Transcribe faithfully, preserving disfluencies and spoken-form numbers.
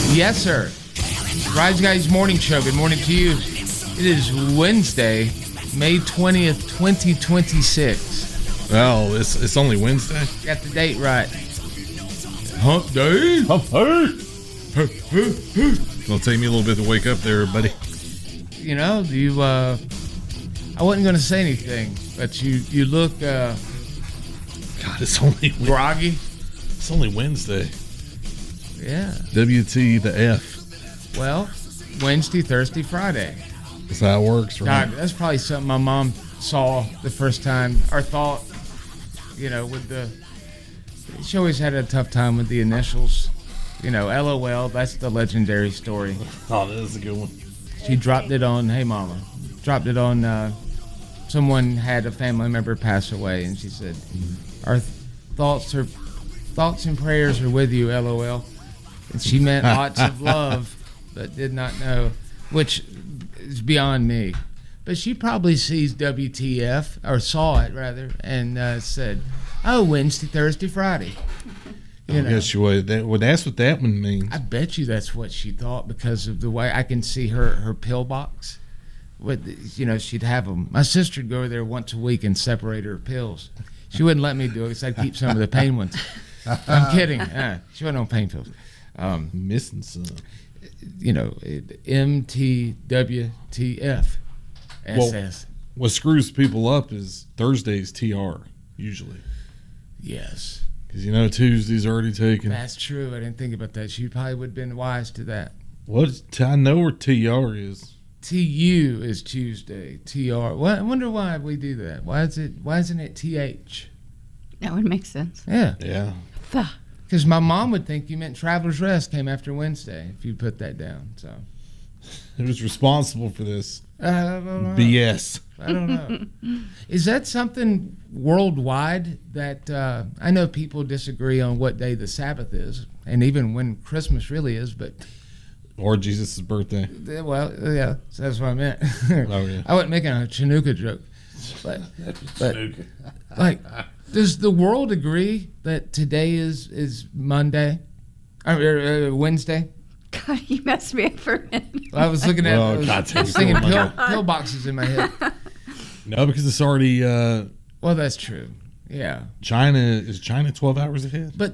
Yes, sir. Rise Guys Morning Show. Good morning to you. It is Wednesday, May twentieth, twenty twenty-six. Well, it's it's only Wednesday. Got the date right. Hump day. Hump day. It'll take me a little bit to wake up there, buddy. You know, you. Uh, I wasn't going to say anything, but you you look. Uh, God, it's only groggy. It's only Wednesday. Yeah. W T the F. Well, Wednesday, Thursday, Friday. That's how it works, right? God, that's probably something my mom saw the first time, or thought, you know, with the... She always had a tough time with the initials. You know, L O L, that's the legendary story. Oh, that is a good one. She dropped it on, hey, mama. Dropped it on, uh, someone had a family member pass away, and she said, our th- thoughts are, thoughts and prayers are with you, L O L. And she meant lots of love, but did not know, which is beyond me. But she probably sees W T F, or saw it rather, and uh, said, "Oh, Wednesday, Thursday, Friday." You know, I guess you would. That, well, that's what that one means. I bet you that's what she thought, because of the way I can see her her pill box. With, you know, she'd have them. My sister'd go there once a week and separate her pills. She wouldn't let me do it because I'd keep some of the pain ones. I'm kidding. Uh, she wasn't on pain pills. Um, Missing some. You know, M T W T F S S. Well, what screws people up is Thursday's T R, usually. Yes. Because, you know, Tuesday's already taken. That's true. I didn't think about that. She probably would have been wise to that. What? I know where T R is. T U is Tuesday. T R. Well, I wonder why we do that. Why is it? Why isn't it T H? That would make sense. Yeah. Yeah. Because my mom would think you meant Traveler's Rest came after Wednesday if you put that down. So, who's responsible for this? I don't know. B S. I don't know. Is that something worldwide that uh, I know people disagree on what day the Sabbath is, and even when Christmas really is, but or Jesus' birthday. Well, yeah, that's what I meant. Oh, yeah. I wasn't making a Chinooka joke, but but like. Does the world agree that today is, is Monday, or, or, uh, Wednesday? God, you messed me up for a minute. Well, I was looking at, well, I was, God, I was thinking pill, pill boxes in my head. No, because it's already. Uh, well, that's true. Yeah. China is China twelve hours ahead. But